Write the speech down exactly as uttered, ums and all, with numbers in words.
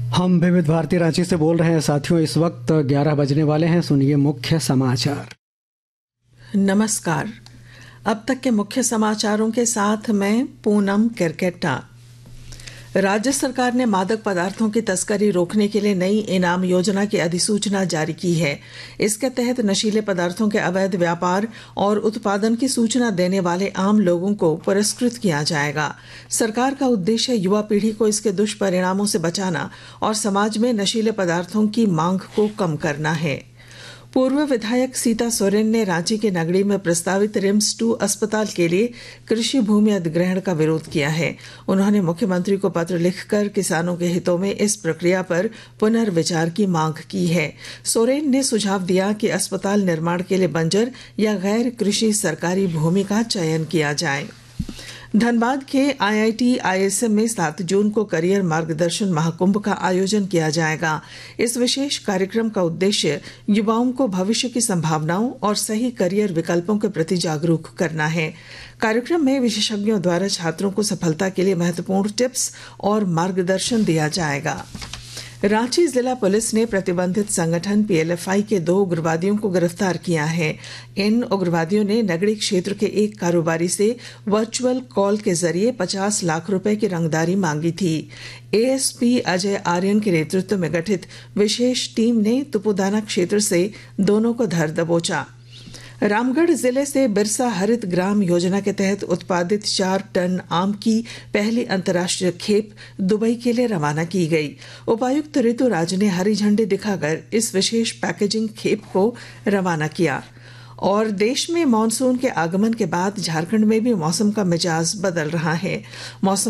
हम विविध भारती रांची से बोल रहे हैं साथियों। इस वक्त ग्यारह बजने वाले हैं। सुनिए मुख्य समाचार। नमस्कार। अब तक के मुख्य समाचारों के साथ मैं पूनम किरकेटा। राज्य सरकार ने मादक पदार्थों की तस्करी रोकने के लिए नई इनाम योजना की अधिसूचना जारी की है। इसके तहत नशीले पदार्थों के अवैध व्यापार और उत्पादन की सूचना देने वाले आम लोगों को पुरस्कृत किया जाएगा। सरकार का उद्देश्य युवा पीढ़ी को इसके दुष्परिणामों से बचाना और समाज में नशीले पदार्थों की मांग को कम करना है। पूर्व विधायक सीता सोरेन ने रांची के नगड़ी में प्रस्तावित रिम्स टू अस्पताल के लिए कृषि भूमि अधिग्रहण का विरोध किया है। उन्होंने मुख्यमंत्री को पत्र लिखकर किसानों के हितों में इस प्रक्रिया पर पुनर्विचार की मांग की है। सोरेन ने सुझाव दिया कि अस्पताल निर्माण के लिए बंजर या गैर कृषि सरकारी भूमि का चयन किया जाए। धनबाद के आई I T I S M में सात जून को करियर मार्गदर्शन महाकुंभ का आयोजन किया जाएगा। इस विशेष कार्यक्रम का उद्देश्य युवाओं को भविष्य की संभावनाओं और सही करियर विकल्पों के प्रति जागरूक करना है। कार्यक्रम में विशेषज्ञों द्वारा छात्रों को सफलता के लिए महत्वपूर्ण टिप्स और मार्गदर्शन दिया जाएगा। रांची जिला पुलिस ने प्रतिबंधित संगठन पी एल एफ आई के दो उग्रवादियों को गिरफ्तार किया है। इन उग्रवादियों ने नगड़ी क्षेत्र के एक कारोबारी से वर्चुअल कॉल के जरिए पचास लाख रुपए की रंगदारी मांगी थी। A S P Ajay Aryan के नेतृत्व में गठित विशेष टीम ने तुपुदाना क्षेत्र से दोनों को धर दबोचा। रामगढ़ जिले से बिरसा हरित ग्राम योजना के तहत उत्पादित चार टन आम की पहली अंतर्राष्ट्रीय खेप दुबई के लिए रवाना की गई। उपायुक्त ऋतु राज ने हरी झंडी दिखाकर इस विशेष पैकेजिंग खेप को रवाना किया। और देश में मानसून के आगमन के बाद झारखंड में भी मौसम का मिजाज बदल रहा है। मौसम